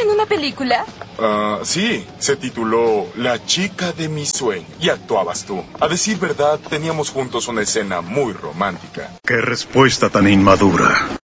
en una película? Sí, se tituló La chica de mi sueño y actuabas tú. A decir verdad, teníamos juntos una escena muy romántica. ¡Qué respuesta tan inmadura!